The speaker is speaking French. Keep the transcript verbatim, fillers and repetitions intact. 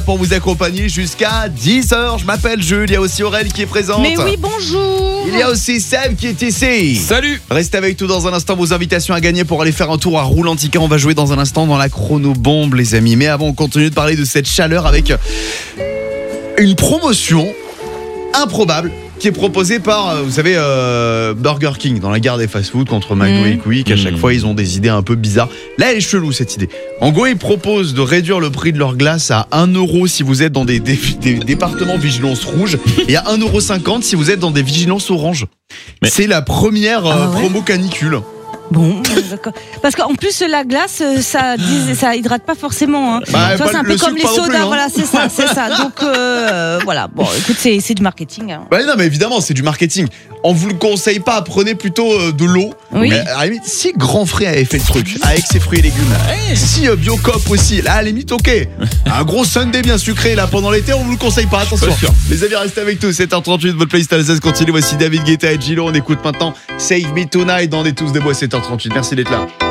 pour vous accompagner jusqu'à dix heures. Je m'appelle Jules, il y a aussi Aurel qui est présente. Mais oui, bonjour. Il y a aussi Seb qui est ici. Salut. Restez avec nous dans un instant, vos invitations à gagner pour aller faire un tour à Roulantica. On va jouer dans un instant dans la chronobombe, les amis. Mais avant, on continue de parler de cette chaleur avec une promotion improbable qui est proposée par, vous savez, euh, Burger King dans la guerre des fast-food contre McDo et Quick. À chaque fois, ils ont des idées un peu bizarres. Là, elle est chelou, cette idée. En gros, ils proposent de réduire le prix de leur glace à un euro si vous êtes dans des, des, des départements vigilance rouge et à un euro cinquante si vous êtes dans des vigilances orange. Mais c'est la première euh, ah ouais promo canicule. Bon, d'accord. Parce qu'en plus, la glace, ça, dis, ça hydrate pas forcément. Hein. Bah, tu vois, c'est un peu comme les sodas. Plus, hein. Voilà, c'est ça, c'est ça. Donc, euh, voilà. Bon, écoute, c'est, c'est du marketing. Hein. Bah non, mais évidemment, c'est du marketing. On vous le conseille pas. Prenez plutôt euh, de l'eau. Oui. Mais à la limite, si Grand Frais avait fait le truc avec ses fruits et légumes, hey. si euh, Biocop aussi, là, à la limite, ok. Un gros sundae bien sucré là pendant l'été, on vous le conseille pas. Attention. Les amis, restez avec nous. sept heures trente-huit, votre playlist Alsace continue. Voici David Guetta et Gilo. On écoute maintenant Save Me Tonight dans des tous des bois. sept heures trente-huit. Merci d'être là.